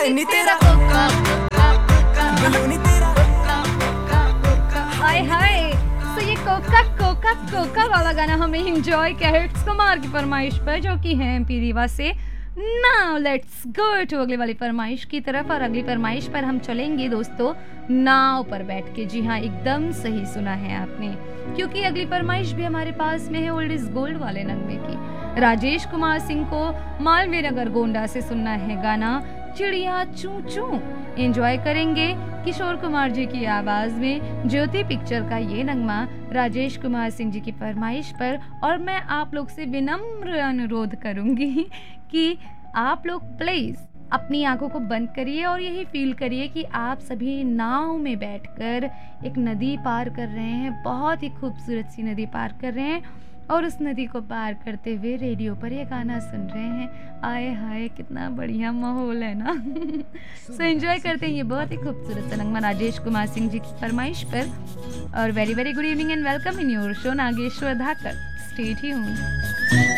नी तेरा कोका बलूनी तेरा हाय हाय। तो ये कोका कोका कोका वाला गाना हमें एंजॉय किया है कुमार की फरमाइश पर, जो कि है एमपी रीवा से। नाउ लेट्स गो टू अगली वाली फरमाइश की तरफ। और अगली फरमाइश पर हम चलेंगे दोस्तों नाव पर बैठ के। जी हाँ, एकदम सही सुना है आपने, क्योंकि अगली फरमाइश भी हमारे पास में है ओल्ड इज गोल्ड वाले नगमे की। राजेश कुमार सिंह को मालवीय नगर गोंडा से सुनना है गाना चिड़िया चू चू। एंजॉय करेंगे किशोर कुमार जी की आवाज में ज्योति पिक्चर का ये नगमा राजेश कुमार सिंह जी की फरमाइश पर। और मैं आप लोग से विनम्र अनुरोध करूंगी कि आप लोग प्लीज अपनी आंखों को बंद करिए और यही फील करिए कि आप सभी नाव में बैठकर एक नदी पार कर रहे हैं, बहुत ही खूबसूरत सी नदी पार कर रहे हैं, और उस नदी को पार करते हुए रेडियो पर ये गाना सुन रहे हैं। आए हाय कितना बढ़िया माहौल है ना। सो एंजॉय करते हैं ये बहुत ही खूबसूरत नगमा राजेश कुमार सिंह जी की फरमाइश पर। और very very good evening and welcome in your show Nageshwar धाकर। Stay tuned.